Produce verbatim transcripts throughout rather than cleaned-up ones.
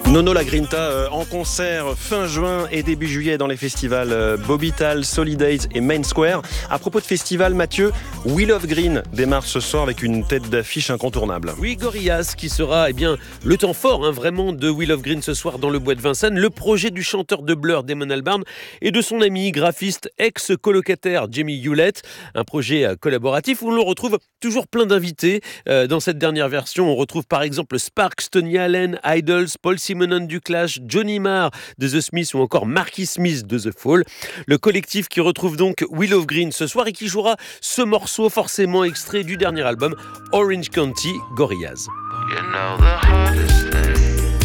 Nono La Grinta euh, en concert fin juin et début juillet dans les festivals euh, Bobital, Solidays et Main Square. À propos de festival, Mathieu, Wheel of Green démarre ce soir avec une tête d'affiche incontournable. Oui, Gorillaz qui sera eh bien, le temps fort hein, vraiment de Wheel of Green ce soir dans le bois de Vincennes. Le projet du chanteur de Blur, Damon Albarn, et de son ami graphiste ex-colocataire Jamie Hewlett. Un projet euh, collaboratif où l'on retrouve toujours plein d'invités. Euh, dans cette dernière version, on retrouve par exemple Sparks, Tony Allen, Idols, Paul Simonon du Clash, Johnny Marr de The Smiths ou encore Marky Smith de The Fall. Le collectif qui retrouve donc Wheel of Green ce soir et qui jouera ce morceau forcément extrait du dernier album Orange County, Gorillaz. You know the hardest thing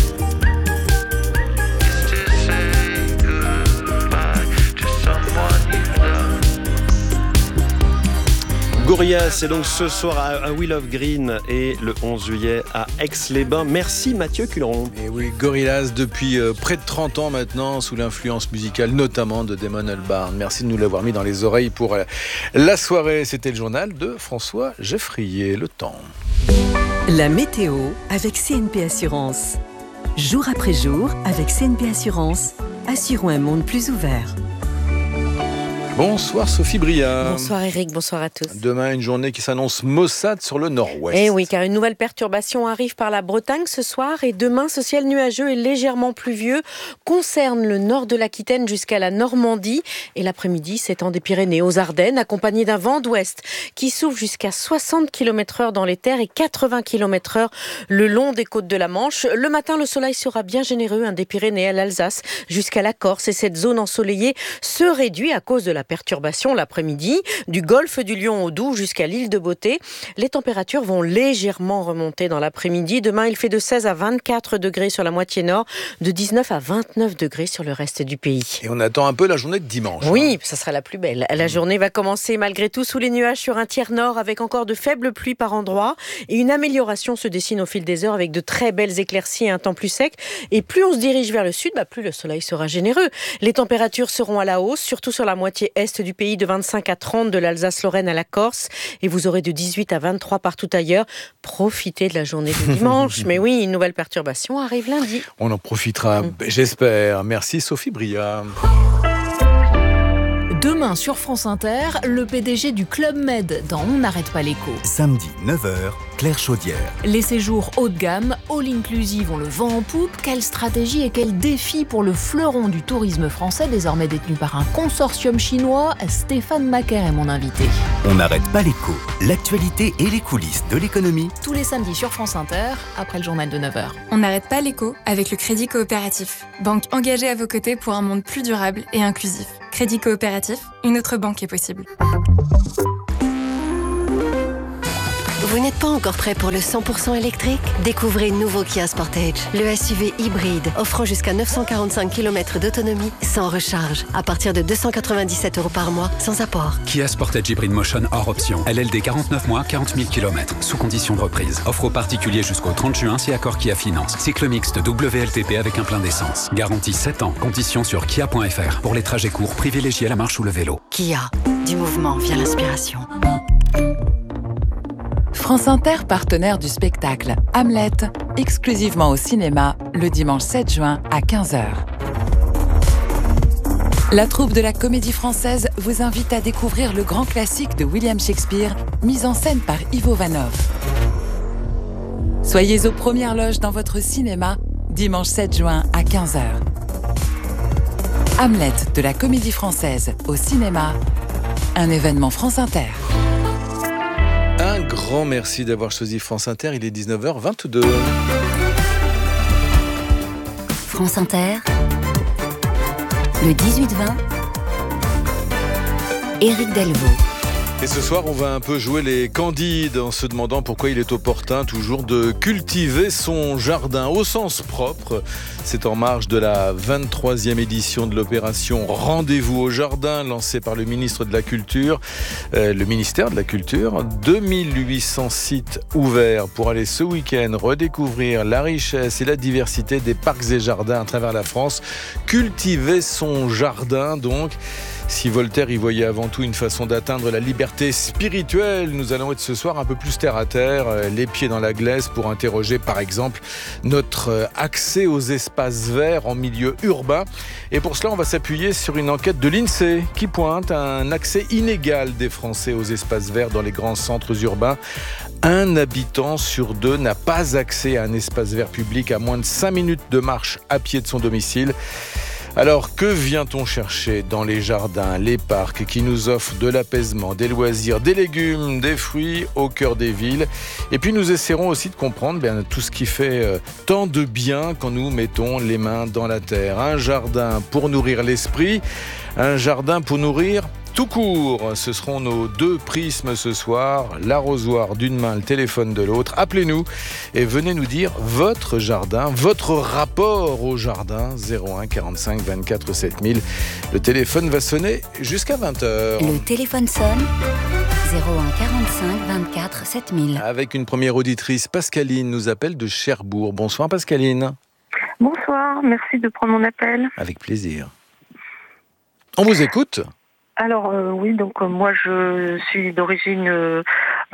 is to say goodbye to someone you love. Gorillaz, c'est donc ce soir à Wheel of Green et le onze juillet à Aix-les-Bains. Merci Mathieu Culeron. Et oui, Gorillaz depuis euh, près de trente ans maintenant, sous l'influence musicale notamment de Damon Albarn. Merci de nous l'avoir mis dans les oreilles pour euh, la soirée. C'était le journal de François Geffrier. Le temps. La météo avec C N P Assurance. Jour après jour, avec C N P Assurance, assurons un monde plus ouvert. Bonsoir Sophie Briard. Bonsoir Eric, bonsoir à tous. Demain, une journée qui s'annonce maussade sur le nord-ouest. Eh oui, car une nouvelle perturbation arrive par la Bretagne ce soir et demain, ce ciel nuageux et légèrement pluvieux concerne le nord de l'Aquitaine jusqu'à la Normandie. Et l'après-midi, s'étend des Pyrénées aux Ardennes, accompagné d'un vent d'ouest qui souffle jusqu'à soixante kilomètres heure dans les terres et quatre-vingts kilomètres heure le long des côtes de la Manche. Le matin, le soleil sera bien généreux, hein, des Pyrénées à l'Alsace jusqu'à la Corse. Et cette zone ensoleillée se réduit à cause de la perturbation l'après-midi, du golfe du Lion au Doubs jusqu'à l'île de Beauté. Les températures vont légèrement remonter dans l'après-midi. Demain, il fait de seize à vingt-quatre degrés sur la moitié nord, de dix-neuf à vingt-neuf degrés sur le reste du pays. Et on attend un peu la journée de dimanche. Oui, hein. ça sera la plus belle. La journée va commencer malgré tout sous les nuages sur un tiers nord avec encore de faibles pluies par endroits. Et une amélioration se dessine au fil des heures avec de très belles éclaircies et un temps plus sec. Et plus on se dirige vers le sud, bah plus le soleil sera généreux. Les températures seront à la hausse, surtout sur la moitié est du pays, de vingt-cinq à trente de l'Alsace-Lorraine à la Corse, et vous aurez de dix-huit à vingt-trois partout ailleurs. Profitez de la journée de dimanche. Mais oui, une nouvelle perturbation arrive lundi. On en profitera, mmh. j'espère. Merci Sophie Briard. Demain sur France Inter, le P D G du Club Med dans On n'arrête pas l'écho. Samedi neuf heures, Claire Chaudière. Les séjours haut de gamme, all inclusive ont le vent en poupe. Quelle stratégie et quel défi pour le fleuron du tourisme français, désormais détenu par un consortium chinois. Stéphane Macaire est mon invité. On n'arrête pas l'écho. L'actualité et les coulisses de l'économie. Tous les samedis sur France Inter, après le journal de neuf heures. On n'arrête pas l'écho avec le Crédit Coopératif. Banque engagée à vos côtés pour un monde plus durable et inclusif. Crédit Coopératif, une autre banque est possible. Vous n'êtes pas encore prêt pour le cent pour cent électrique ? Découvrez le nouveau Kia Sportage, le S U V hybride offrant jusqu'à neuf cent quarante-cinq kilomètres d'autonomie sans recharge, à partir de deux cent quatre-vingt-dix-sept euros par mois, sans apport. Kia Sportage Hybrid Motion hors option. L L D quarante-neuf mois, quarante mille kilomètres, sous condition de reprise. Offre aux particuliers jusqu'au trente juin si accord Kia Finance. Cycle mixte W L T P avec un plein d'essence. Garantie sept ans. Conditions sur kia point f r. Pour les trajets courts, privilégiez la marche ou le vélo. Kia, du mouvement via l'inspiration. France Inter, partenaire du spectacle Hamlet, exclusivement au cinéma, le dimanche sept juin à quinze heures. La troupe de la Comédie Française vous invite à découvrir le grand classique de William Shakespeare, mis en scène par Ivo Vanov. Soyez aux premières loges dans votre cinéma, dimanche sept juin à quinze heures. Hamlet de la Comédie Française au cinéma, un événement France Inter. Un grand merci d'avoir choisi France Inter, il est dix-neuf heures vingt-deux. France Inter, le dix-huit vingt, Éric Delvaux. Et ce soir, on va un peu jouer les candides en se demandant pourquoi il est opportun toujours de cultiver son jardin au sens propre. C'est en marge de la vingt-troisième édition de l'opération Rendez-vous au jardin, lancée par le ministre de la Culture, euh, le ministère de la Culture. deux mille huit cents sites ouverts pour aller ce week-end redécouvrir la richesse et la diversité des parcs et jardins à travers la France. Cultiver son jardin, donc. Si Voltaire y voyait avant tout une façon d'atteindre la liberté spirituelle, nous allons être ce soir un peu plus terre à terre, les pieds dans la glace pour interroger par exemple notre accès aux espaces verts en milieu urbain. Et pour cela, on va s'appuyer sur une enquête de l'INSEE qui pointe un accès inégal des Français aux espaces verts dans les grands centres urbains. Un habitant sur deux n'a pas accès à un espace vert public à moins de cinq minutes de marche à pied de son domicile. Alors, que vient-on chercher dans les jardins, les parcs qui nous offrent de l'apaisement, des loisirs, des légumes, des fruits au cœur des villes? Et puis nous essaierons aussi de comprendre bien, tout ce qui fait euh, tant de bien quand nous mettons les mains dans la terre. Un jardin pour nourrir l'esprit, un jardin pour nourrir tout court. Ce seront nos deux prismes ce soir, l'arrosoir d'une main, le téléphone de l'autre. Appelez-nous et venez nous dire votre jardin, votre rapport au jardin. zéro un quarante-cinq vingt-quatre sept mille. Le téléphone va sonner jusqu'à vingt heures. Le téléphone sonne. zéro un quarante-cinq vingt-quatre sept mille. Avec une première auditrice, Pascaline nous appelle de Cherbourg. Bonsoir Pascaline. Bonsoir, merci de prendre mon appel. Avec plaisir. On vous écoute. Alors euh, oui, donc euh, moi je suis d'origine, euh,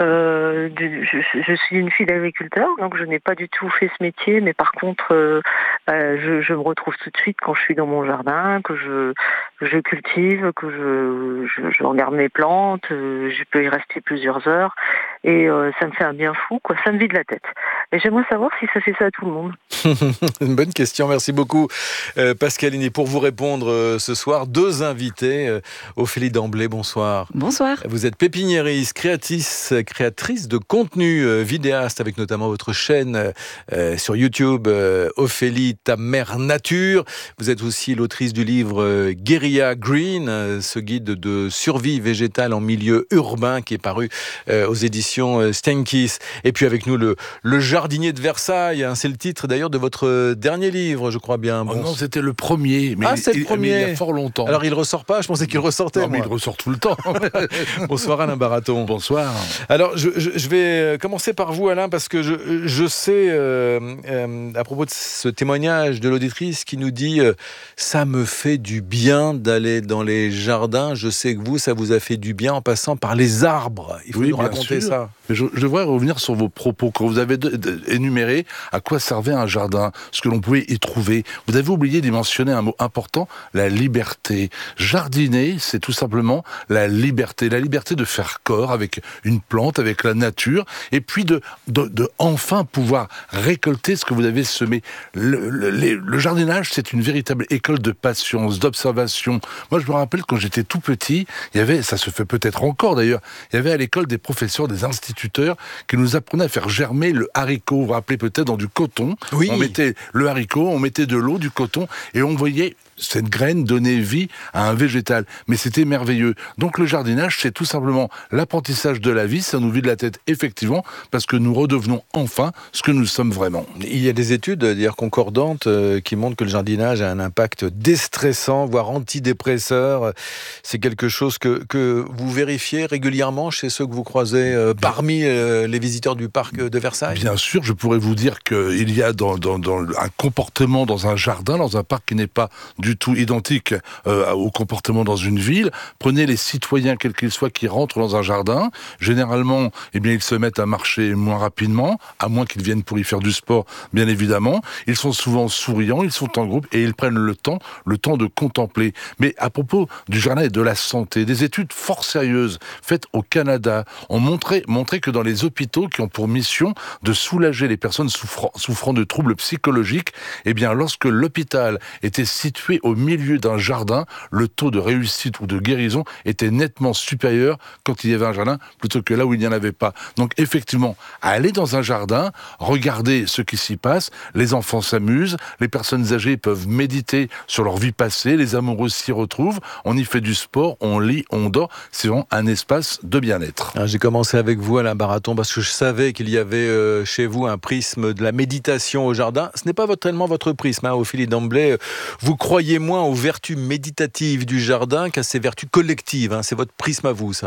euh, de, je, je suis une fille d'agriculteur, donc je n'ai pas du tout fait ce métier, mais par contre euh, euh, je, je me retrouve tout de suite quand je suis dans mon jardin, que je, je cultive, que je, je, je regarde mes plantes, euh, je peux y rester plusieurs heures et euh, ça me fait un bien fou, quoi, ça me vide la tête. Et j'aimerais savoir si ça fait ça à tout le monde. Une bonne question, merci beaucoup euh, Pascaline. Et pour vous répondre euh, ce soir, deux invités. Euh, Ophélie Damblé, bonsoir. Bonsoir. Vous êtes pépiniériste, créatrice, créatrice de contenu, euh, vidéaste, avec notamment votre chaîne euh, sur YouTube, euh, Ophélie, ta mère nature. Vous êtes aussi l'autrice du livre euh, Guérilla Green, euh, ce guide de survie végétale en milieu urbain qui est paru euh, aux éditions euh, Steinkiss. Et puis avec nous, le, le jardinier de Versailles, hein, c'est le titre d'ailleurs de votre dernier livre, je crois bien. Bon, Oh non, c'était le premier, mais, ah, c'est il, le premier. mais il y a fort longtemps. Alors il ressort pas, je pensais qu'il ressortait. Non, mais moi. il ressort tout le temps. Bonsoir Alain Baraton. Bonsoir. Alors je, je, je vais commencer par vous Alain, parce que je, je sais, euh, euh, à propos de ce témoignage de l'auditrice qui nous dit euh, « ça me fait du bien d'aller dans les jardins », je sais que vous, ça vous a fait du bien en passant par les arbres. Il faut oui, nous raconter sûr. ça. Mais je, je devrais revenir sur vos propos. Quand vous avez de, de, énuméré à quoi servait un jardin, ce que l'on pouvait y trouver, vous avez oublié d'y mentionner un mot important, la liberté. Jardiner, c'est tout simplement la liberté. La liberté de faire corps avec une plante, avec la nature, et puis de, de, de enfin pouvoir récolter ce que vous avez semé. Le, le, le jardinage, c'est une véritable école de patience, d'observation. Moi, je me rappelle quand j'étais tout petit, il y avait, ça se fait peut-être encore d'ailleurs, il y avait à l'école des professeurs, des instituteurs qui nous apprenaient à faire germer le haricot. Vous vous rappelez peut-être dans du coton. Oui. On mettait le haricot, on mettait de l'eau, du coton, et on voyait cette graine donner vie à un végétal. Mais c'était merveilleux. Donc le jardinage, c'est tout simplement l'apprentissage de la vie. Ça nous vide la tête, effectivement, parce que nous redevenons enfin ce que nous sommes vraiment. Il y a des études, d'ailleurs concordantes, euh, qui montrent que le jardinage a un impact déstressant, voire antidépresseur. C'est quelque chose que, que vous vérifiez régulièrement chez ceux que vous croisez euh, parmi euh, les visiteurs du parc de Versailles? Bien sûr, je pourrais vous dire qu'il y a dans, dans, dans un comportement dans un jardin, dans un parc qui n'est pas du tout identique euh, au comportement dans une ville. Prenez les citoyens, quels qu'ils soient, qui rentrent dans un jardin. Généralement, eh bien, ils se mettent à marcher moins rapidement, à moins qu'ils viennent pour y faire du sport, bien évidemment. Ils sont souvent souriants, ils sont en groupe et ils prennent le temps, le temps de contempler. Mais à propos du jardin et de la santé, des études fort sérieuses faites au Canada ont montré, montré que dans les hôpitaux qui ont pour mission de soulager les personnes souffrant, souffrant de troubles psychologiques, eh bien, lorsque l'hôpital était situé au milieu d'un jardin, le taux de réussite ou de guérison était nettement supérieur quand il y avait un jardin plutôt que là où il n'y en avait pas. Donc effectivement, aller dans un jardin, regarder ce qui s'y passe, les enfants s'amusent, les personnes âgées peuvent méditer sur leur vie passée, les amoureux s'y retrouvent, on y fait du sport, on lit, on dort, c'est vraiment un espace de bien-être. Ah, j'ai commencé avec vous Alain Baraton parce que je savais qu'il y avait euh, chez vous un prisme de la méditation au jardin. Ce n'est pas votre, tellement votre prisme, hein, Ophélie Damblé. Vous croyez moins aux vertus méditatives du jardin qu'à ses vertus collectives. Hein. C'est votre prisme à vous, ça.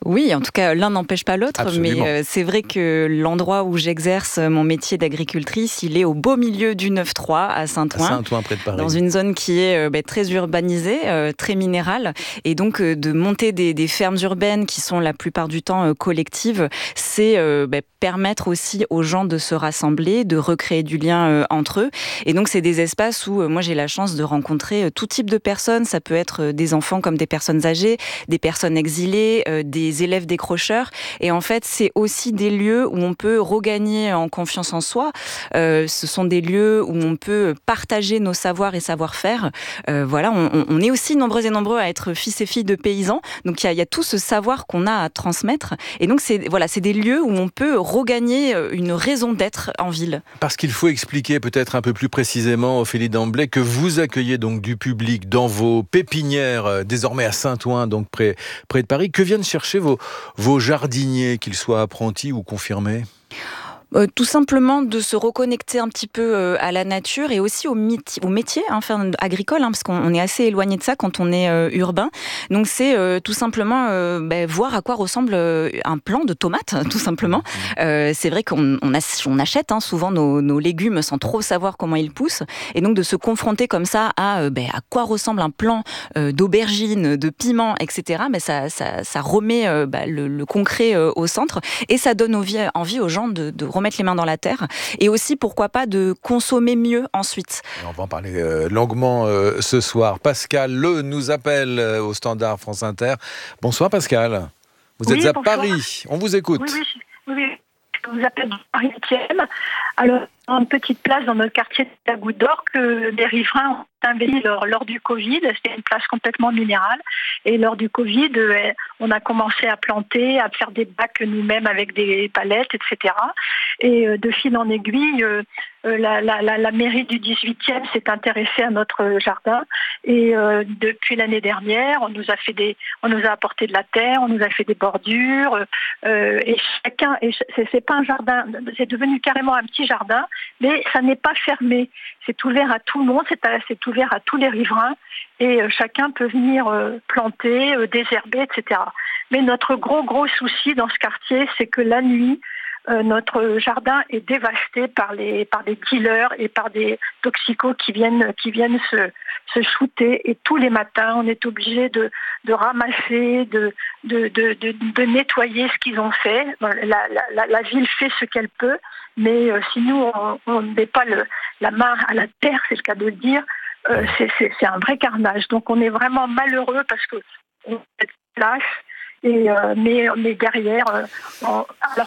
Oui, en tout cas, l'un n'empêche pas l'autre, Absolument. mais euh, c'est vrai que l'endroit où j'exerce mon métier d'agricultrice, il est au beau milieu du neuf trois à Saint-Ouen. À Saint-Ouen, près de Paris. Dans une zone qui est euh, bah, très urbanisée, euh, très minérale. Et donc, euh, de monter des, des fermes urbaines qui sont la plupart du temps euh, collectives, c'est euh, bah, permettre aussi aux gens de se rassembler, de recréer du lien euh, entre eux. Et donc, c'est des espaces où euh, moi, j'ai la chance de rencontrer euh, tout type de personnes. Ça peut être euh, des enfants comme des personnes âgées, des personnes exilées, euh, des élèves décrocheurs. Et en fait, c'est aussi des lieux où on peut regagner en confiance en soi. Euh, ce sont des lieux où on peut partager nos savoirs et savoir-faire. Euh, voilà, on, on est aussi nombreux et nombreux à être fils et filles de paysans. Donc, il y a, il y a tout ce savoir qu'on a à transmettre. Et donc, c'est, voilà, c'est des lieux où on peut regagner une raison d'être en ville. Parce qu'il faut expliquer peut-être un peu plus précisément, Ophélie Damblay, que vous accueillez donc du public dans vos pépinières, euh, désormais à Saint-Ouen, donc près, près de Paris. Que viennent chercher vos, vos jardiniers, qu'ils soient apprentis ou confirmés ? Euh, tout simplement de se reconnecter un petit peu euh, à la nature et aussi au, mit- au métier hein, enfin, agricole, hein, parce qu'on on est assez éloigné de ça quand on est euh, urbain. Donc c'est euh, tout simplement euh, bah, voir à quoi ressemble euh, un plant de tomates, tout simplement. Euh, c'est vrai qu'on on ach- on achète hein, souvent nos, nos légumes sans trop savoir comment ils poussent, et donc de se confronter comme ça à, euh, bah, à quoi ressemble un plant euh, d'aubergine, de piment, et cetera. Bah, ça, ça, ça remet euh, bah, le, le concret euh, au centre, et ça donne envie, envie aux gens de, de remettre les mains dans la terre, et aussi pourquoi pas de consommer mieux ensuite. Et on va en parler euh, longuement euh, ce soir. Pascal Le nous appelle euh, au standard France Inter. Bonsoir Pascal, vous Oui, êtes à bonsoir. Paris, on vous écoute. Oui, oui, oui, oui. Je vous appelle du Paris huitième. Alors, dans une petite place dans notre quartier de la Goutte d'Or que les riverains ont investi lors, lors du Covid. C'était une place complètement minérale. Et lors du Covid, euh, on a commencé à planter, à faire des bacs nous-mêmes avec des palettes, et cetera. Et euh, de fil en aiguille, euh, euh, la, la, la, la mairie du dix-huitième s'est intéressée à notre jardin. Et euh, depuis l'année dernière, on nous a fait des, on nous a apporté de la terre, on nous a fait des bordures. Euh, et chacun, et c'est, c'est pas un jardin, c'est devenu carrément un petit jardin, mais ça n'est pas fermé. C'est ouvert à tout le monde, c'est, à, c'est ouvert à tous les riverains, et euh, chacun peut venir euh, planter, euh, désherber, et cetera. Mais notre gros gros souci dans ce quartier, c'est que la nuit, Euh, notre jardin est dévasté par les par des dealers et par des toxicos qui viennent qui viennent se se shooter, et tous les matins on est obligé de de ramasser, de de de de, de nettoyer ce qu'ils ont fait. La, la, la, la ville fait ce qu'elle peut, mais euh, si nous on ne met pas le la main à la terre, c'est le cas de le dire, euh, c'est c'est c'est un vrai carnage. Donc on est vraiment malheureux parce que on fait place, et euh, mais mais derrière euh, on, alors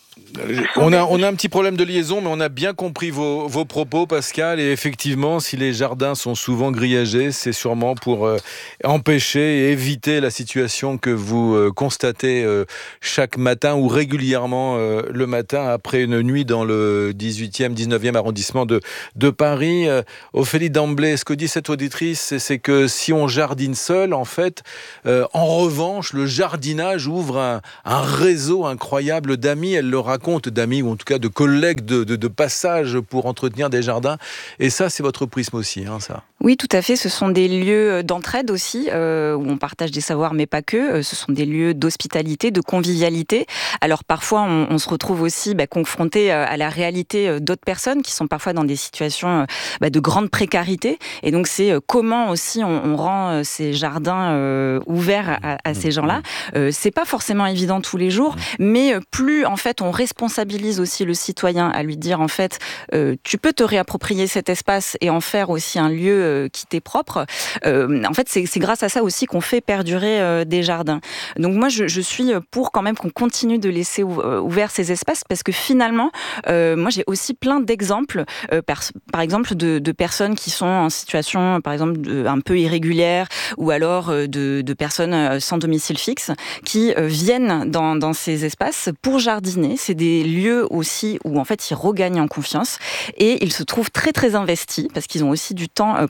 On a, on a un petit problème de liaison, mais on a bien compris vos, vos propos, Pascal. Et effectivement, si les jardins sont souvent grillagés, c'est sûrement pour euh, empêcher et éviter la situation que vous euh, constatez euh, chaque matin ou régulièrement euh, le matin après une nuit dans le dix-huitième, dix-neuvième arrondissement de, de Paris. Euh, Ophélie Damblay, ce que dit cette auditrice, c'est, c'est que si on jardine seul, en fait, euh, en revanche, le jardinage ouvre un, un réseau incroyable d'amis. Elle le raconte, d'amis ou en tout cas de collègues de, de, de passage pour entretenir des jardins. Et ça, c'est votre prisme aussi, hein, ça. Oui, tout à fait. Ce sont des lieux d'entraide aussi, euh, où on partage des savoirs, mais pas que. Ce sont des lieux d'hospitalité, de convivialité. Alors parfois, on, on se retrouve aussi bah, confronté à la réalité d'autres personnes qui sont parfois dans des situations bah, de grande précarité. Et donc, c'est comment aussi on, on rend ces jardins euh, ouverts à, à ces gens-là. Euh, c'est pas forcément évident tous les jours, mais plus en fait on responsabilise aussi le citoyen à lui dire en fait, euh, tu peux te réapproprier cet espace et en faire aussi un lieu euh, qui t'est propre. Euh, en fait, c'est, c'est grâce à ça aussi qu'on fait perdurer euh, des jardins. Donc moi, je, je suis pour quand même qu'on continue de laisser ou, euh, ouverts ces espaces, parce que finalement, euh, moi j'ai aussi plein d'exemples, euh, par, par exemple de, de personnes qui sont en situation, par exemple, de, un peu irrégulière, ou alors euh, de, de personnes sans domicile fixe, qui euh, viennent dans, dans ces espaces pour jardiner. C'est des lieux aussi où en fait ils regagnent en confiance et ils se trouvent très très investis parce qu'ils ont aussi du temps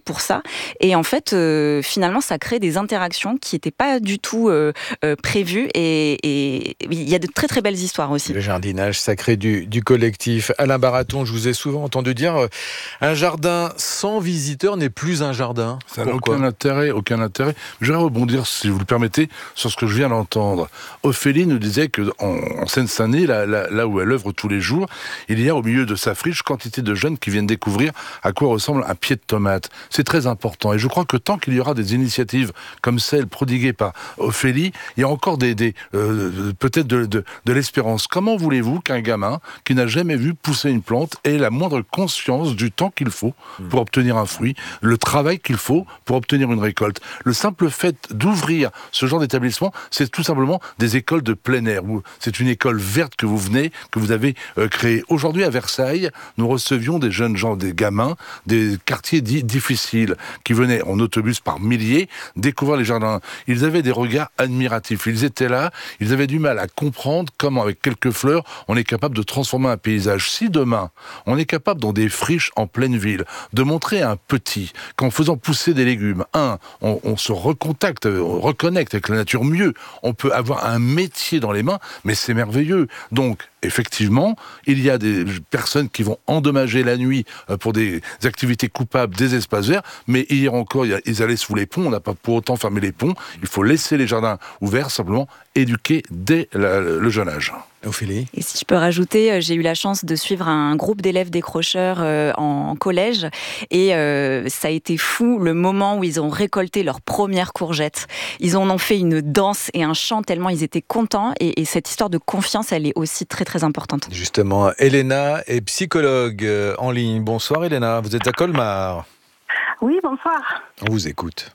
pour ça. Et en fait, euh, finalement, ça crée des interactions qui n'étaient pas du tout euh, euh, prévues. Et, et il y a de très très belles histoires aussi. Le jardinage sacré du, du collectif. Alain Baraton, je vous ai souvent entendu dire euh, un jardin sans visiteurs n'est plus un jardin. Ça n'a aucun intérêt, aucun intérêt. Je vais rebondir, si vous le permettez, sur ce que je viens d'entendre. Ophélie nous disait que en, en Seine-Saint-Denis, là, là, là où elle œuvre tous les jours, il y a au milieu de sa friche quantité de jeunes qui viennent découvrir à quoi ressemble un pied de tomate. C'est très important. Et je crois que tant qu'il y aura des initiatives comme celle prodiguée par Ophélie, il y a encore des, des euh, peut-être de, de, de l'espérance. Comment voulez-vous qu'un gamin qui n'a jamais vu pousser une plante ait la moindre conscience du temps qu'il faut pour obtenir un fruit, le travail qu'il faut pour obtenir une récolte? Le simple fait d'ouvrir ce genre d'établissement, c'est tout simplement des écoles de plein air. C'est une école verte que vous venez, que vous avez euh, créée. Aujourd'hui, à Versailles, nous recevions des jeunes gens, des gamins, des quartiers dits difficiles, qui venaient en autobus par milliers découvrir les jardins. Ils avaient des regards admiratifs. Ils étaient là, ils avaient du mal à comprendre comment, avec quelques fleurs, on est capable de transformer un paysage. Si demain, on est capable, dans des friches en pleine ville, de montrer à un petit qu'en faisant pousser des légumes, un, on, on se recontacte, on reconnecte avec la nature mieux, on peut avoir un métier dans les mains, mais c'est merveilleux. Donc, effectivement, il y a des personnes qui vont endommager la nuit pour des activités coupables des espaces verts, mais hier encore, ils allaient sous les ponts, on n'a pas pour autant fermé les ponts, il faut laisser les jardins ouverts, simplement éduquer dès la, le jeune âge. Ophélie. Et si je peux rajouter, j'ai eu la chance de suivre un groupe d'élèves décrocheurs euh, en collège et euh, ça a été fou le moment où ils ont récolté leurs premières courgettes. Ils en ont fait une danse et un chant tellement ils étaient contents et, et cette histoire de confiance, elle est aussi très très importante. Justement, Elena est psychologue euh, en ligne. Bonsoir Elena, vous êtes à Colmar. Oui, bonsoir. On vous écoute.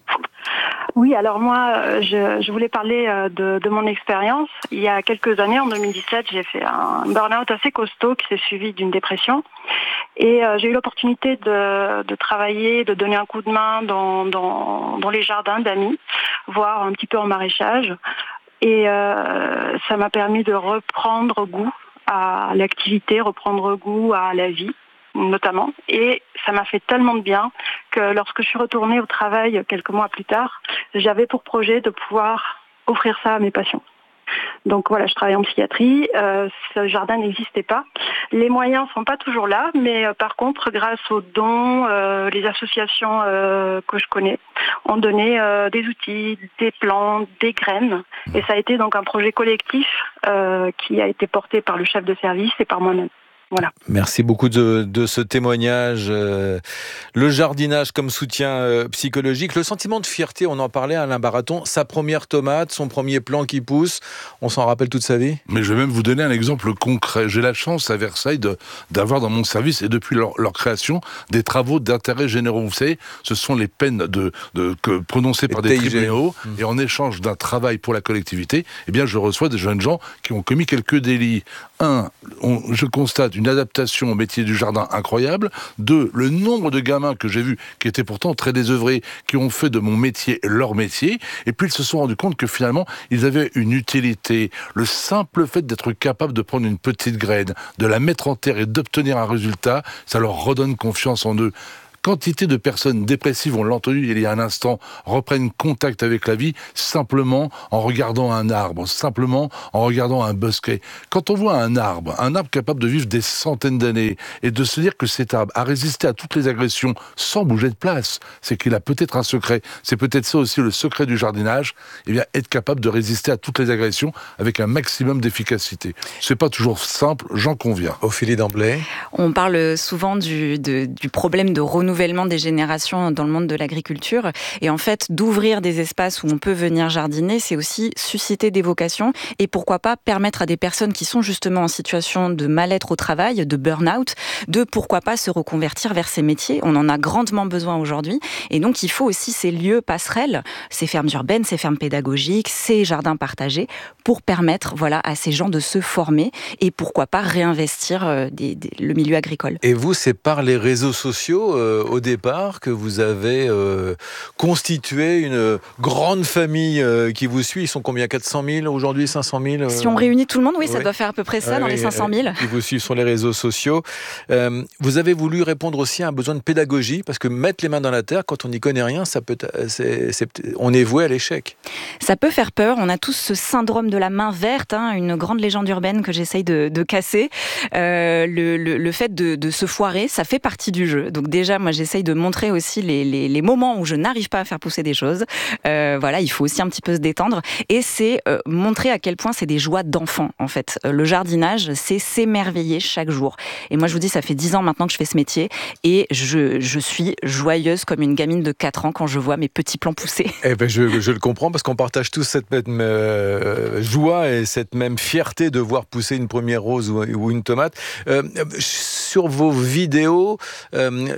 Oui, alors moi, je, je voulais parler de, de mon expérience. Il y a quelques années, en deux mille dix-sept, j'ai fait un burn-out assez costaud qui s'est suivi d'une dépression. Et euh, j'ai eu l'opportunité de, de travailler, de donner un coup de main dans, dans, dans les jardins d'amis, voire un petit peu en maraîchage. Et euh, ça m'a permis de reprendre goût à l'activité, reprendre goût à la vie, notamment. Et ça m'a fait tellement de bien que lorsque je suis retournée au travail quelques mois plus tard, j'avais pour projet de pouvoir offrir ça à mes patients. Donc voilà, je travaille en psychiatrie, euh, ce jardin n'existait pas. Les moyens ne sont pas toujours là, mais euh, par contre, grâce aux dons, euh, les associations euh, que je connais ont donné euh, des outils, des plantes, des graines. Et ça a été donc un projet collectif euh, qui a été porté par le chef de service et par moi-même. Voilà. Merci beaucoup de, de ce témoignage. Euh, le jardinage comme soutien euh, psychologique, le sentiment de fierté, on en parlait à Alain Baraton, sa première tomate, son premier plant qui pousse, on s'en rappelle toute sa vie. Mais je vais même vous donner un exemple concret. J'ai la chance à Versailles de, d'avoir dans mon service, et depuis leur, leur création, des travaux d'intérêt généraux. Vous savez, ce sont les peines de, de, que, prononcées par des tribunaux, mmh. et en échange d'un travail pour la collectivité, eh bien, je reçois des jeunes gens qui ont commis quelques délits. Un, on, je constate une adaptation au métier du jardin incroyable. Deux, le nombre de gamins que j'ai vus, qui étaient pourtant très désœuvrés, qui ont fait de mon métier leur métier, et puis ils se sont rendus compte que finalement, ils avaient une utilité. Le simple fait d'être capable de prendre une petite graine, de la mettre en terre et d'obtenir un résultat, ça leur redonne confiance en eux. Quantité de personnes dépressives, on l'a entendu il y a un instant, reprennent contact avec la vie simplement en regardant un arbre, simplement en regardant un bosquet. Quand on voit un arbre, un arbre capable de vivre des centaines d'années et de se dire que cet arbre a résisté à toutes les agressions sans bouger de place, c'est qu'il a peut-être un secret. C'est peut-être ça aussi le secret du jardinage, eh bien être capable de résister à toutes les agressions avec un maximum d'efficacité. C'est pas toujours simple, j'en conviens. Ophélie Damblay. On parle souvent du, de, du problème de renouvellement des générations dans le monde de l'agriculture. Et en fait, d'ouvrir des espaces où on peut venir jardiner, c'est aussi susciter des vocations et pourquoi pas permettre à des personnes qui sont justement en situation de mal-être au travail, de burn-out, de pourquoi pas se reconvertir vers ces métiers. On en a grandement besoin aujourd'hui. Et donc, il faut aussi ces lieux passerelles, ces fermes urbaines, ces fermes pédagogiques, ces jardins partagés pour permettre voilà, à ces gens de se former et pourquoi pas réinvestir euh, des, des, le milieu agricole. Et vous, c'est par les réseaux sociaux euh, euh, au départ que vous avez euh, constitué une grande famille euh, qui vous suit. Ils sont combien, quatre cent mille aujourd'hui, cinq cent mille euh... Si on réunit tout le monde, oui, ça oui. doit faire à peu près ça, ah, dans oui, les cinq cent mille. Qui vous suivent sur les réseaux sociaux. Euh, vous avez voulu répondre aussi à un besoin de pédagogie, parce que mettre les mains dans la terre, quand on n'y connaît rien, ça peut, c'est, c'est, on est voué à l'échec. Ça peut faire peur. On a tous ce syndrome de la main verte, hein, une grande légende urbaine que j'essaye de, de casser. Euh, le, le, le fait de, de se foirer, ça fait partie du jeu. Donc déjà, moi, j'essaye de montrer aussi les, les, les moments où je n'arrive pas à faire pousser des choses. Euh, voilà, il faut aussi un petit peu se détendre. Et c'est euh, montrer à quel point c'est des joies d'enfant, en fait. Euh, le jardinage, c'est s'émerveiller chaque jour. Et moi, je vous dis, ça fait dix ans maintenant que je fais ce métier. Et je, je suis joyeuse comme une gamine de quatre ans quand je vois mes petits plants pousser. Eh ben, je, je le comprends, parce qu'on partage tous cette même euh, joie et cette même fierté de voir pousser une première rose ou, ou une tomate. Euh, sur vos vidéos, euh,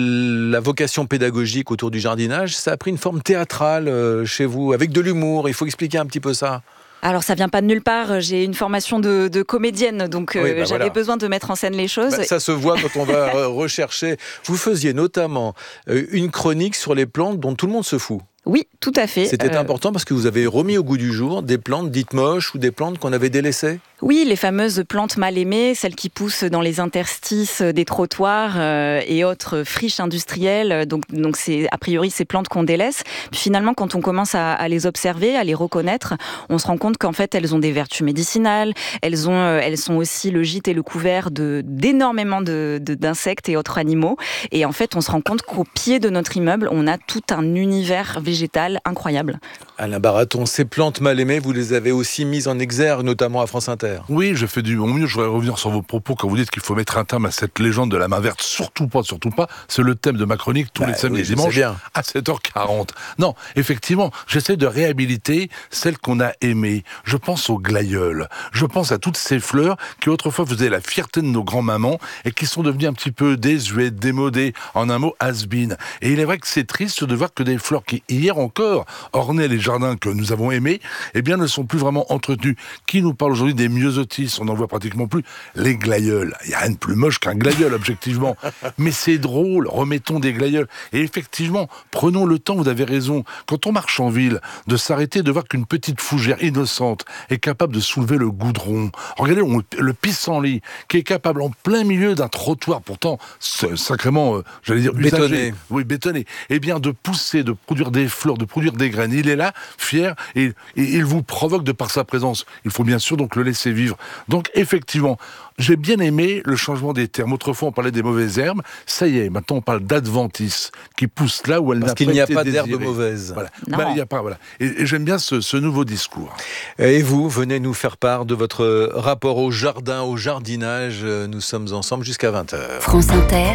la vocation pédagogique autour du jardinage, ça a pris une forme théâtrale euh, chez vous, avec de l'humour. Il faut expliquer un petit peu ça. Alors ça vient pas de nulle part, j'ai une formation de, de comédienne, donc euh, oui, bah j'avais voilà. besoin de mettre en scène les choses. Bah, ça se voit quand on va rechercher. Vous faisiez notamment euh, une chronique sur les plantes dont tout le monde se fout. Oui, tout à fait. C'était euh... important parce que vous avez remis au goût du jour des plantes dites moches ou des plantes qu'on avait délaissées. Oui, les fameuses plantes mal aimées, celles qui poussent dans les interstices des trottoirs euh, et autres friches industrielles. Donc, donc c'est a priori ces plantes qu'on délaisse. Puis finalement, quand on commence à, à les observer, à les reconnaître, on se rend compte qu'en fait, elles ont des vertus médicinales. Elles ont, euh, elles sont aussi le gîte et le couvert de d'énormément de, de d'insectes et autres animaux. Et en fait, on se rend compte qu'au pied de notre immeuble, on a tout un univers végétal incroyable. Alain Baraton, ces plantes mal aimées, vous les avez aussi mises en exergue, notamment à France Inter. Oui, je fais du mon mieux. Je voudrais revenir sur vos propos quand vous dites qu'il faut mettre un terme à cette légende de la main verte. Surtout pas, surtout pas. C'est le thème de ma chronique tous bah, les samedis oui, et dimanches à sept heures quarante. Non, effectivement, j'essaie de réhabiliter celles qu'on a aimées. Je pense aux glaïeuls. Je pense à toutes ces fleurs qui autrefois faisaient la fierté de nos grands-mamans et qui sont devenues un petit peu désuètes, démodées, en un mot has-been. Et il est vrai que c'est triste de voir que des fleurs qui, hier encore, ornaient les jardins que nous avons aimés, eh bien, ne sont plus vraiment entretenues. Qui nous parle aujourd'hui des myosotis? On n'en voit pratiquement plus. Les glaïeuls. Il n'y a rien de plus moche qu'un glaïeul, objectivement. Mais c'est drôle. Remettons des glaïeuls. Et effectivement, prenons le temps, vous avez raison, quand on marche en ville, de s'arrêter, de voir qu'une petite fougère innocente est capable de soulever le goudron. Regardez on, le pissenlit, qui est capable, en plein milieu d'un trottoir, pourtant sacrément, euh, j'allais dire, bétonné. Usagé, oui, bétonné, eh bien, de pousser, de produire des fleurs, de produire des graines. Il est là, fier, et, et il vous provoque de par sa présence. Il faut bien sûr donc le laisser vivre. Donc, effectivement, j'ai bien aimé le changement des termes. Autrefois, on parlait des mauvaises herbes. Ça y est, maintenant, on parle d'adventice, qui pousse là où elle Parce n'a qu'il pas n'y a été pas désirée. d'herbe mauvaise. Voilà. Ben, il n'y a pas, voilà. Et, et j'aime bien ce, ce nouveau discours. Et vous, venez nous faire part de votre rapport au jardin, au jardinage. Nous sommes ensemble jusqu'à vingt heures. France Inter.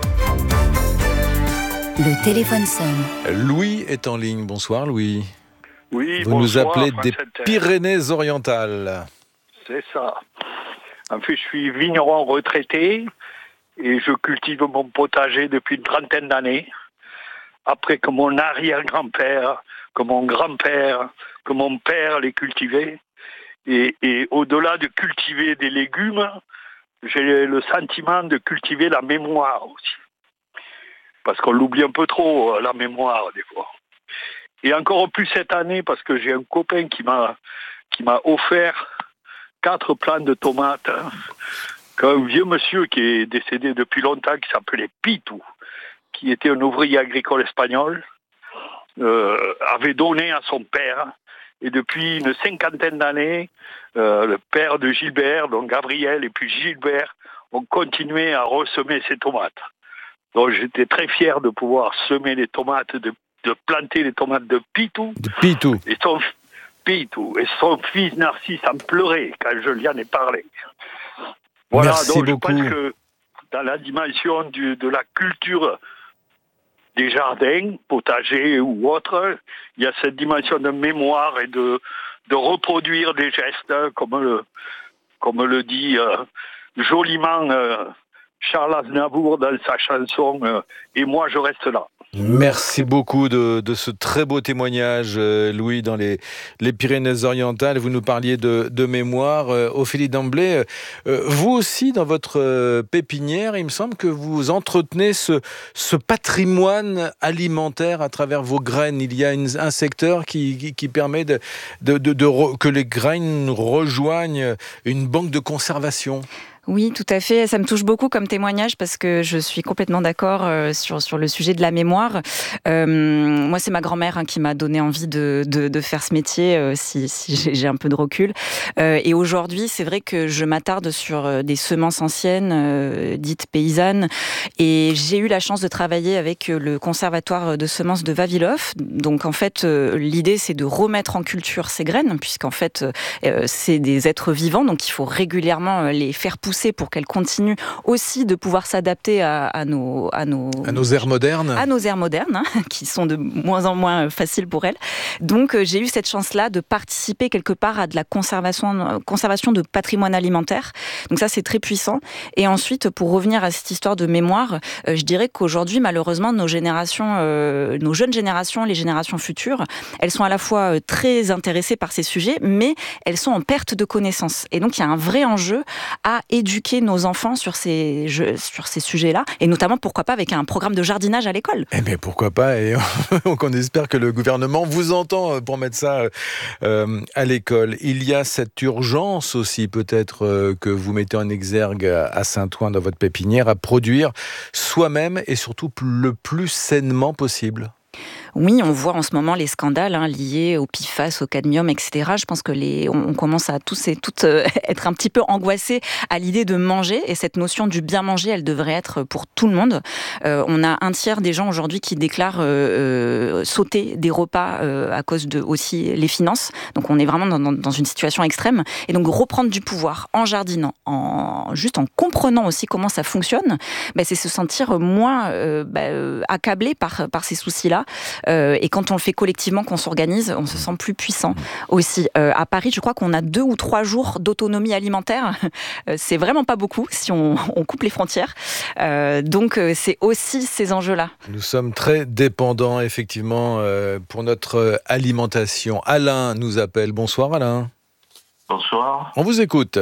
Le téléphone sonne. Louis est en ligne. Bonsoir, Louis. Oui, Vous bonsoir, nous appelez France des Inter. Pyrénées-Orientales. C'est ça. En fait, je suis vigneron retraité et je cultive mon potager depuis une trentaine d'années. Après que mon arrière-grand-père, que mon grand-père, que mon père les cultivait. Et, et au-delà de cultiver des légumes, j'ai le sentiment de cultiver la mémoire aussi. Parce qu'on l'oublie un peu trop, la mémoire, des fois. Et encore plus cette année, parce que j'ai un copain qui m'a, qui m'a offert quatre plants de tomates, hein, qu'un vieux monsieur qui est décédé depuis longtemps, qui s'appelait Pitou, qui était un ouvrier agricole espagnol, euh, avait donné à son père. Et depuis une cinquantaine d'années, euh, le père de Gilbert, donc Gabriel, et puis Gilbert, ont continué à ressemer ces tomates. Donc j'étais très fier de pouvoir semer les tomates, de, de planter les tomates de Pitou. De Pitou. Et son, Pitou. Et son fils Narcisse en pleurait quand je lui en ai parlé. Voilà, Merci donc beaucoup. je pense que dans la dimension du, de la culture des jardins, potagers ou autres, il y a cette dimension de mémoire et de, de reproduire des gestes, comme le, comme le dit euh, joliment euh, Charles Aznavour dans sa chanson euh, « Et moi je reste là ». Merci beaucoup de, de ce très beau témoignage, euh, Louis, dans les, les Pyrénées-Orientales. Vous nous parliez de, de mémoire. Euh, Ophélie Damblay, euh, vous aussi, dans votre euh, pépinière, il me semble que vous entretenez ce, ce patrimoine alimentaire à travers vos graines. Il y a une, un secteur qui, qui, qui permet de, de, de, de re, que les graines rejoignent une banque de conservation. Oui, tout à fait. Ça me touche beaucoup comme témoignage parce que je suis complètement d'accord euh, sur sur le sujet de la mémoire. Euh, moi, c'est ma grand-mère hein, qui m'a donné envie de de, de faire ce métier, euh, si, si j'ai, j'ai un peu de recul. Euh, et aujourd'hui, c'est vrai que je m'attarde sur des semences anciennes, euh, dites paysannes. Et j'ai eu la chance de travailler avec le conservatoire de semences de Vavilov. Donc, en fait, euh, l'idée, c'est de remettre en culture ces graines, puisqu'en fait, euh, c'est des êtres vivants, donc il faut régulièrement les faire pousser pour qu'elles continuent aussi de pouvoir s'adapter à, à, nos, à, nos, à nos aires modernes, à nos aires modernes hein, qui sont de moins en moins faciles pour elles. Donc euh, j'ai eu cette chance-là de participer quelque part à de la conservation, conservation de patrimoine alimentaire. Donc ça c'est très puissant. Et ensuite, pour revenir à cette histoire de mémoire, euh, je dirais qu'aujourd'hui malheureusement nos générations, euh, nos jeunes générations, les générations futures, elles sont à la fois euh, très intéressées par ces sujets, mais elles sont en perte de connaissances. Et donc il y a un vrai enjeu à éduquer éduquer nos enfants sur ces, jeux, sur ces sujets-là, et notamment, pourquoi pas, avec un programme de jardinage à l'école. Eh bien, pourquoi pas, et on espère que le gouvernement vous entend pour mettre ça euh, à l'école. Il y a cette urgence aussi, peut-être, euh, que vous mettez en exergue à Saint-Ouen, dans votre pépinière, à produire soi-même, et surtout le plus sainement possible. Oui, on voit en ce moment les scandales hein, liés au P F A S, au cadmium, et cetera. Je pense que les, on commence à tous et toutes euh, être un petit peu angoissés à l'idée de manger. Et cette notion du bien manger, elle devrait être pour tout le monde. Euh, on a un tiers des gens aujourd'hui qui déclarent euh, euh, sauter des repas euh, à cause de aussi les finances. Donc on est vraiment dans, dans, dans une situation extrême. Et donc reprendre du pouvoir en jardinant, en, juste en comprenant aussi comment ça fonctionne, bah, c'est se sentir moins euh, bah, euh, accablé par, par ces soucis-là. Euh, et quand on le fait collectivement, qu'on s'organise, on se sent plus puissant aussi. Euh, à Paris, je crois qu'on a deux ou trois jours d'autonomie alimentaire. Euh, c'est vraiment pas beaucoup si on, on coupe les frontières. Euh, donc euh, c'est aussi ces enjeux-là. Nous sommes très dépendants, effectivement, euh, pour notre alimentation. Alain nous appelle. Bonsoir Alain. Bonsoir. On vous écoute.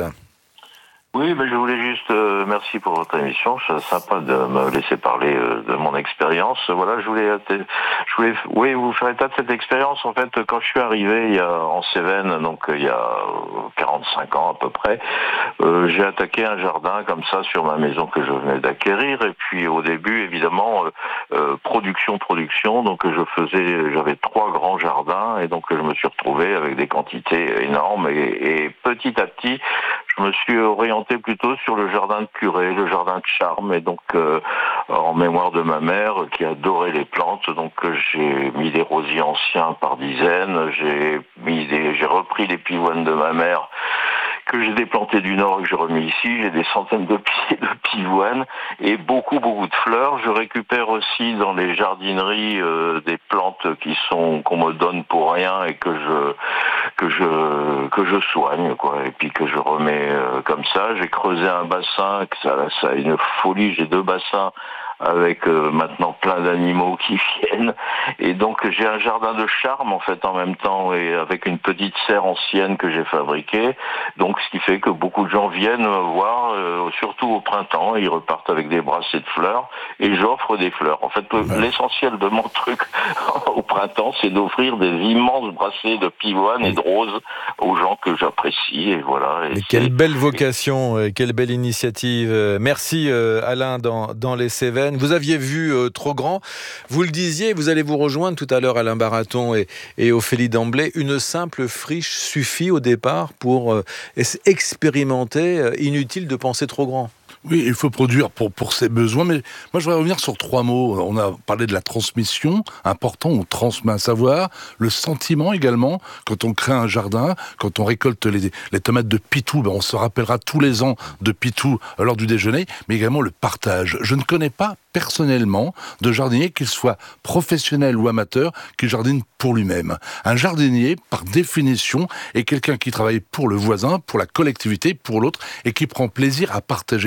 Oui, ben je voulais juste euh, merci pour votre émission. C'est sympa de me laisser parler euh, de mon expérience. Voilà, je voulais, je voulais, oui, vous faire état de cette expérience. En fait, quand je suis arrivé il y a en Cévennes, donc il y a quarante-cinq ans à peu près, euh, j'ai attaqué un jardin comme ça sur ma maison que je venais d'acquérir. Et puis au début, évidemment, euh, euh, production, production. Donc je faisais, j'avais trois grands jardins et donc je me suis retrouvé avec des quantités énormes. Et, et petit à petit, je me suis orienté plutôt sur le jardin de curé, le jardin de charme, et donc euh, en mémoire de ma mère qui adorait les plantes, donc j'ai mis des rosiers anciens par dizaines, j'ai mis des, j'ai repris les pivoines de ma mère que j'ai déplanté du nord et que j'ai remis ici. J'ai des centaines de pieds de pivoines et beaucoup, beaucoup de fleurs. Je récupère aussi dans les jardineries euh, des plantes qui sont, qu'on me donne pour rien et que je, que je, que je soigne, quoi. Et puis que je remets euh, comme ça. J'ai creusé un bassin, que ça, ça a une folie. J'ai deux bassins avec euh, maintenant plein d'animaux qui viennent, et donc j'ai un jardin de charme en fait en même temps, et avec une petite serre ancienne que j'ai fabriquée, donc ce qui fait que beaucoup de gens viennent me voir, euh, surtout au printemps, et ils repartent avec des brassées de fleurs, et j'offre des fleurs. En fait, ouais. L'essentiel de mon truc au printemps, c'est d'offrir des immenses brassées de pivoine et de roses aux gens que j'apprécie, et voilà. Et quelle belle vocation, et quelle belle initiative. Merci euh, Alain dans, dans les Cévennes. Vous aviez vu euh, trop grand, vous le disiez, vous allez vous rejoindre tout à l'heure Alain Baraton et, et Ophélie Damblay. Une simple friche suffit au départ pour euh, expérimenter, euh, inutile de penser trop grand. Oui, il faut produire pour, pour ses besoins, mais moi je voudrais revenir sur trois mots. On a parlé de la transmission, important, on transmet un savoir, le sentiment également, quand on crée un jardin, quand on récolte les, les tomates de Pitou, ben on se rappellera tous les ans de Pitou lors du déjeuner, mais également le partage. Je ne connais pas personnellement de jardinier, qu'il soit professionnel ou amateur, qui jardine pour lui-même. Un jardinier, par définition, est quelqu'un qui travaille pour le voisin, pour la collectivité, pour l'autre, et qui prend plaisir à partager.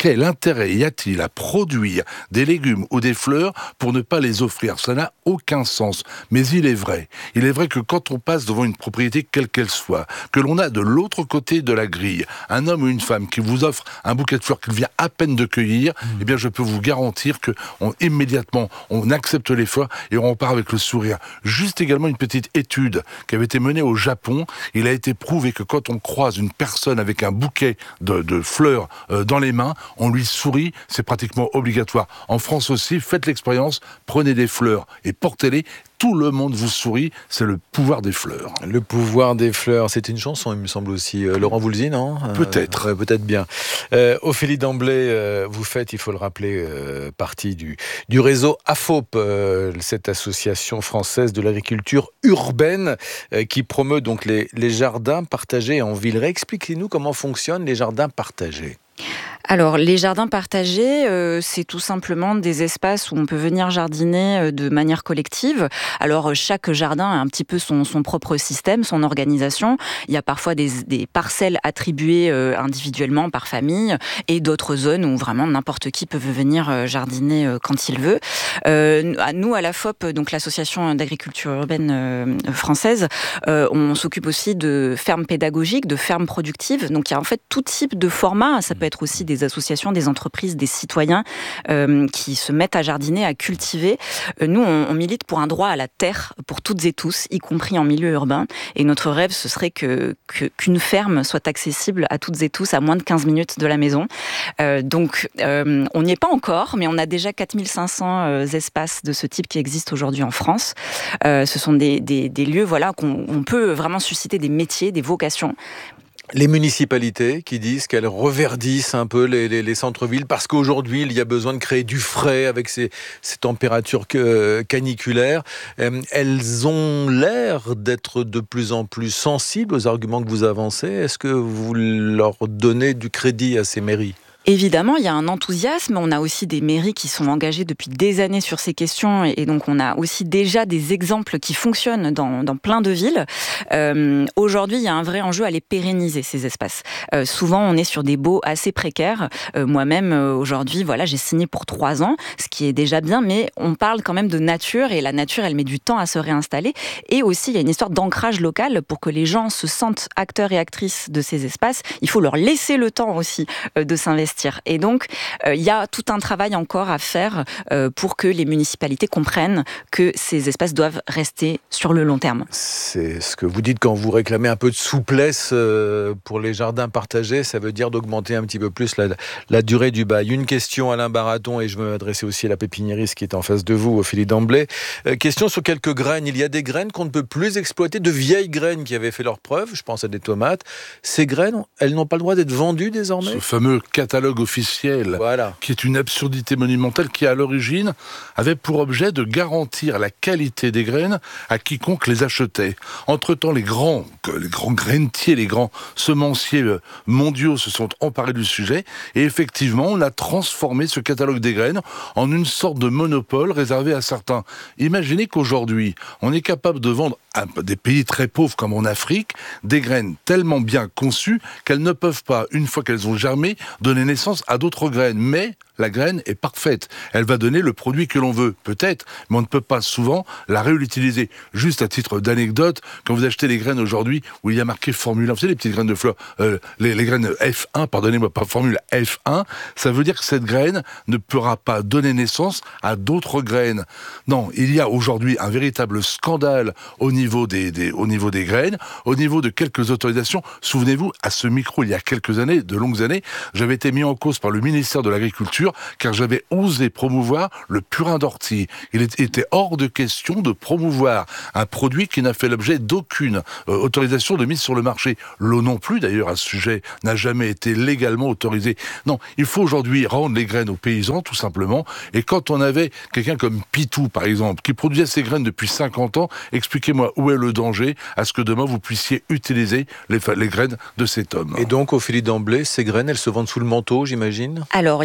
quel intérêt y a-t-il à produire des légumes ou des fleurs pour ne pas les offrir? Ça n'a aucun sens. Mais il est vrai, il est vrai que quand on passe devant une propriété quelle qu'elle soit, que l'on a de l'autre côté de la grille un homme ou une femme qui vous offre un bouquet de fleurs qu'il vient à peine de cueillir, mmh. eh bien je peux vous garantir que on, immédiatement on accepte les fleurs et on repart avec le sourire. Juste également une petite étude qui avait été menée au Japon. Il a été prouvé que quand on croise une personne avec un bouquet de, de fleurs euh, dans les mains, on lui sourit, c'est pratiquement obligatoire. En France aussi, faites l'expérience, prenez des fleurs et portez-les. Tout le monde vous sourit, c'est le pouvoir des fleurs. Le pouvoir des fleurs, c'est une chanson, il me semble aussi. Euh, Laurent Voulzy, non ? Peut-être. Euh, peut-être bien. Euh, Ophélie Damblay, euh, vous faites, il faut le rappeler, euh, partie du, du réseau AFOP, euh, cette association française de l'agriculture urbaine euh, qui promeut donc les, les jardins partagés en ville. Expliquez-nous comment fonctionnent les jardins partagés. Alors, les jardins partagés, euh, c'est tout simplement des espaces où on peut venir jardiner euh, de manière collective. Alors, chaque jardin a un petit peu son, son propre système, son organisation. Il y a parfois des, des parcelles attribuées euh, individuellement par famille et d'autres zones où vraiment n'importe qui peut venir euh, jardiner euh, quand il veut. Euh, à nous, à la F O P, donc l'association d'agriculture urbaine euh, française, euh, on s'occupe aussi de fermes pédagogiques, de fermes productives. Donc, il y a en fait tout type de format. Ça peut être aussi des associations, des entreprises, des citoyens euh, qui se mettent à jardiner, à cultiver. Euh, nous, on, on milite pour un droit à la terre pour toutes et tous, y compris en milieu urbain. Et notre rêve, ce serait que, que, qu'une ferme soit accessible à toutes et tous à moins de quinze minutes de la maison. Euh, donc, euh, on n'y est pas encore, mais on a déjà quatre mille cinq cents euh, espaces de ce type qui existent aujourd'hui en France. Euh, ce sont des, des, des lieux voilà, qu'on on peut vraiment susciter des métiers, des vocations. Les municipalités qui disent qu'elles reverdissent un peu les, les, les centres-villes parce qu'aujourd'hui, il y a besoin de créer du frais avec ces, ces températures que, caniculaires. Euh, elles ont l'air d'être de plus en plus sensibles aux arguments que vous avancez. Est-ce que vous leur donnez du crédit à ces mairies ? Évidemment, il y a un enthousiasme. On a aussi des mairies qui sont engagées depuis des années sur ces questions. Et donc, on a aussi déjà des exemples qui fonctionnent dans, dans plein de villes. Euh, aujourd'hui, il y a un vrai enjeu à les pérenniser, ces espaces. Euh, souvent, on est sur des baux assez précaires. Euh, moi-même, euh, aujourd'hui, voilà, j'ai signé pour trois ans, ce qui est déjà bien. Mais on parle quand même de nature. Et la nature, elle met du temps à se réinstaller. Et aussi, il y a une histoire d'ancrage local pour que les gens se sentent acteurs et actrices de ces espaces. Il faut leur laisser le temps aussi euh, de s'investir. Et donc, euh, il y a tout un travail encore à faire euh, pour que les municipalités comprennent que ces espaces doivent rester sur le long terme. C'est ce que vous dites quand vous réclamez un peu de souplesse euh, pour les jardins partagés. Ça veut dire d'augmenter un petit peu plus la, la durée du bail. Une question, Alain Baraton, et je veux m'adresser aussi à la pépiniériste qui est en face de vous, Ophélie Damblay. Euh, question sur quelques graines. Il y a des graines qu'on ne peut plus exploiter, de vieilles graines qui avaient fait leurs preuves. Je pense à des tomates. Ces graines, elles n'ont pas le droit d'être vendues désormais ? Ce fameux catalogue officiel, voilà. Qui est une absurdité monumentale qui, à l'origine, avait pour objet de garantir la qualité des graines à quiconque les achetait. Entre-temps, les grands, les grands grainetiers, les grands semenciers mondiaux se sont emparés du sujet et effectivement, on a transformé ce catalogue des graines en une sorte de monopole réservé à certains. Imaginez qu'aujourd'hui, on est capable de vendre à des pays très pauvres comme en Afrique des graines tellement bien conçues qu'elles ne peuvent pas, une fois qu'elles ont germé, donner naissance à d'autres graines. Mais la graine est parfaite. Elle va donner le produit que l'on veut, peut-être, mais on ne peut pas souvent la réutiliser. Juste à titre d'anecdote, quand vous achetez les graines aujourd'hui où il y a marqué Formule un, vous savez les petites graines de fleurs, euh, les, les graines F un, pardonnez-moi, pas Formule F un, ça veut dire que cette graine ne pourra pas donner naissance à d'autres graines. Non, il y a aujourd'hui un véritable scandale au niveau des, des, au niveau des graines, au niveau de quelques autorisations. Souvenez-vous, à ce micro, il y a quelques années, de longues années, j'avais été mis en cause par le ministère de l'Agriculture car j'avais osé promouvoir le purin d'ortie. Il était hors de question de promouvoir un produit qui n'a fait l'objet d'aucune euh, autorisation de mise sur le marché. L'eau non plus, d'ailleurs, à ce sujet, n'a jamais été légalement autorisée. Non, il faut aujourd'hui rendre les graines aux paysans, tout simplement. Et quand on avait quelqu'un comme Pitou, par exemple, qui produisait ses graines depuis cinquante ans, expliquez-moi où est le danger à ce que demain vous puissiez utiliser les, les graines de cet homme. Et donc, Ophélie Damblay, ces graines, elles se vendent sous le manteau, j'imagine ? Alors, il y a un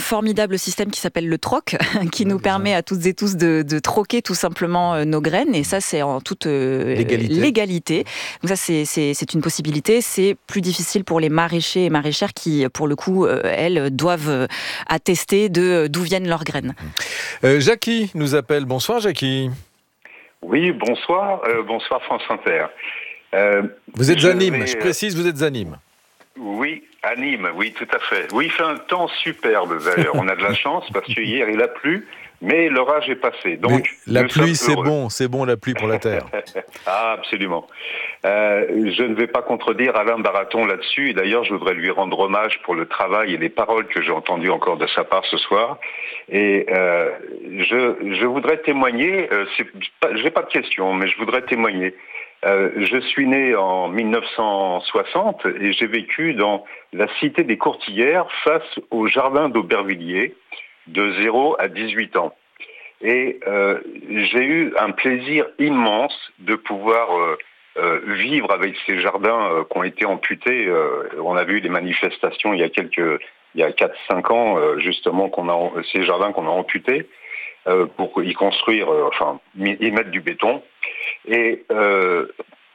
formidable système qui s'appelle le troc, qui nous permet à toutes et tous de, de troquer tout simplement euh, nos graines. Et ça, c'est en toute euh, légalité. légalité. Donc ça, c'est, c'est, c'est une possibilité. C'est plus difficile pour les maraîchers et maraîchères qui, pour le coup, euh, elles, doivent attester de d'où viennent leurs graines. Euh, Jackie nous appelle. Bonsoir, Jackie. Oui, bonsoir. Euh, bonsoir, France Inter. Euh, vous êtes je à Nîmes, vais... je précise, vous êtes à Nîmes. Oui, à Nîmes, oui, tout à fait. Oui, il fait un temps superbe, d'ailleurs. On a de la chance, parce que hier, il a plu, mais l'orage est passé. Donc, mais la pluie, c'est heureux. bon, c'est bon la pluie pour la terre. Ah, absolument. Euh, je ne vais pas contredire Alain Baraton là-dessus. Et d'ailleurs, je voudrais lui rendre hommage pour le travail et les paroles que j'ai entendues encore de sa part ce soir. Et euh, je, je voudrais témoigner, euh, c'est pas, j'ai pas de question, mais je voudrais témoigner. Euh, je suis né en mille neuf cent soixante et j'ai vécu dans la cité des Courtilières face au jardin d'Aubervilliers de zéro à dix-huit ans. Et euh, j'ai eu un plaisir immense de pouvoir euh, euh, vivre avec ces jardins euh, qui ont été amputés. Euh, on a vu les manifestations il y a quelques, il y a quatre cinq ans euh, justement qu'on a ces jardins qu'on a amputés euh, pour y construire, euh, enfin y mettre du béton. Et euh,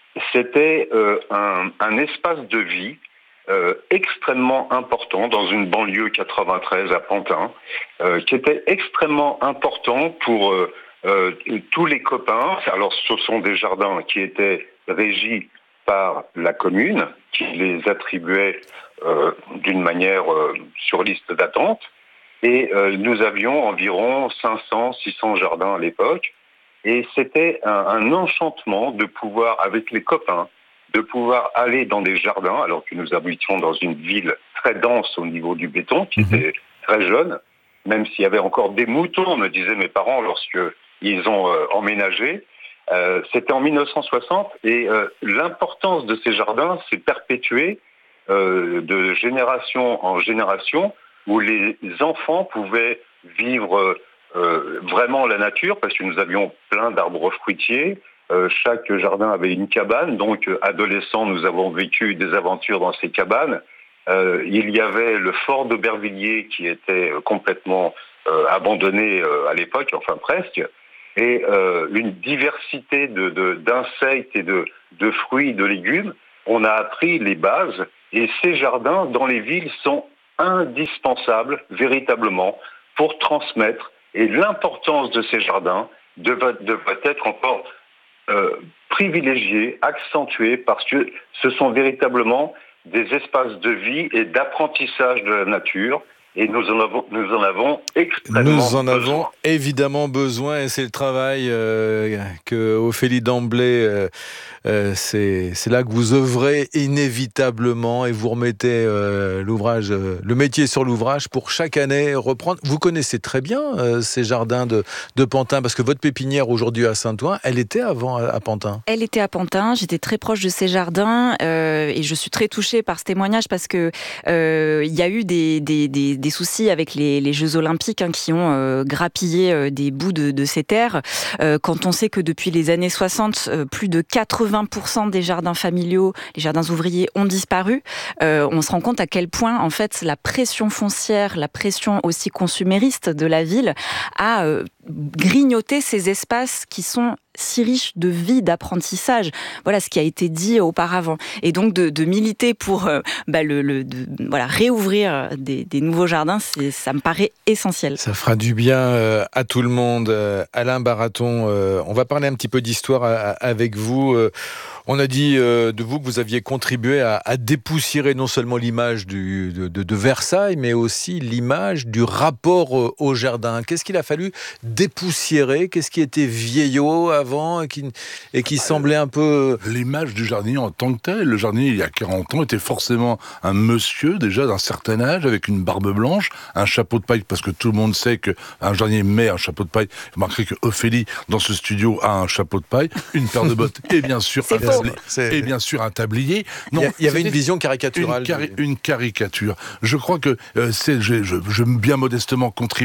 c'était euh, un, un espace de vie euh, extrêmement important dans une banlieue quatre-vingt-treize à Pantin, euh, qui était extrêmement important pour euh, euh, tous les copains. Alors ce sont des jardins qui étaient régis par la commune, qui les attribuait euh, d'une manière euh, sur liste d'attente. Et euh, nous avions environ cinq cents, six cents jardins à l'époque. Et c'était un, un enchantement de pouvoir, avec les copains, de pouvoir aller dans des jardins, alors que nous habitions dans une ville très dense au niveau du béton, qui mmh. était très jeune, même s'il y avait encore des moutons, me disaient mes parents lorsqu'ils ont euh, emménagé. Euh, c'était en mille neuf cent soixante, et euh, l'importance de ces jardins s'est perpétuée euh, de génération en génération, où les enfants pouvaient vivre... Euh, Euh, vraiment la nature, parce que nous avions plein d'arbres fruitiers. Euh, chaque jardin avait une cabane, donc euh, adolescents, nous avons vécu des aventures dans ces cabanes. Euh, il y avait le fort d'Aubervilliers qui était euh, complètement euh, abandonné euh, à l'époque, enfin presque, et euh, une diversité de, de, d'insectes et de, de fruits, de légumes. On a appris les bases, et ces jardins dans les villes sont indispensables véritablement pour transmettre. Et l'importance de ces jardins devrait, devrait être encore euh, privilégiée, accentuée, parce que ce sont véritablement des espaces de vie et d'apprentissage de la nature. Et nous en avons, nous en avons extrêmement Nous en avons besoin. évidemment besoin, et c'est le travail euh, que Ophélie Damblay, euh, euh, c'est, c'est là que vous œuvrez inévitablement, et vous remettez euh, l'ouvrage, euh, le métier sur l'ouvrage pour chaque année reprendre. Vous connaissez très bien euh, ces jardins de, de Pantin, parce que votre pépinière aujourd'hui à Saint-Ouen, elle était avant à, à Pantin. Elle était à Pantin, j'étais très proche de ces jardins, euh, et je suis très touchée par ce témoignage, parce que euh, il y a eu des, des, des, des soucis avec les, les Jeux Olympiques hein, qui ont euh, grappillé euh, des bouts de, de ces terres. Euh, quand on sait que depuis les années soixante, euh, plus de quatre-vingts pour cent des jardins familiaux, les jardins ouvriers ont disparu, euh, on se rend compte à quel point en fait la pression foncière, la pression aussi consumériste de la ville a euh, grignoté ces espaces qui sont si riche de vie, d'apprentissage. Voilà ce qui a été dit auparavant. Et donc de, de militer pour euh, bah, le, le, de, voilà, réouvrir des, des nouveaux jardins, c'est, ça me paraît essentiel. Ça fera du bien euh, à tout le monde. Euh, Alain Baraton, euh, on va parler un petit peu d'histoire à, à, avec vous. Euh, on a dit euh, de vous que vous aviez contribué à, à dépoussiérer non seulement l'image du, de, de, de Versailles, mais aussi l'image du rapport euh, au jardin. Qu'est-ce qu'il a fallu dépoussiérer? Qu'est-ce qui était vieillot avant et qui, et qui semblait un peu... L'image du jardinier en tant que tel. Le jardinier, il y a quarante ans, était forcément un monsieur, déjà d'un certain âge, avec une barbe blanche, un chapeau de paille, parce que tout le monde sait qu'un jardinier met un chapeau de paille. Vous remarquerez que Ophélie, dans ce studio, a un chapeau de paille, une paire de bottes, et bien sûr, un tablier, et bien sûr un tablier. Non, il y avait une vision caricaturale. Une, cari- une caricature. Je crois que euh, c'est, je, je, je bien modestement contribué